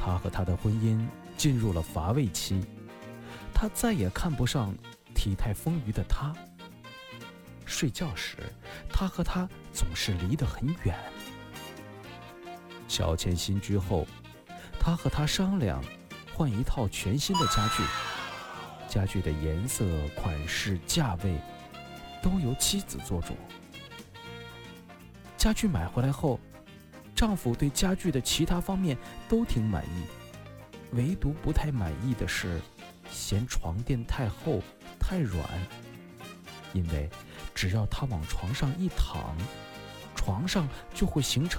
他和他的婚姻进入了乏味期，他再也看不上体态丰腴的他。睡觉时，他和他总是离得很远。乔迁新居后，他和他商量换一套全新的家具，家具的颜色、款式、价位都由妻子做主。家具买回来后，丈夫对家具的其他方面都挺满意，唯独不太满意的是嫌床垫太厚太软，因为只要他往床上一躺，床上就会形成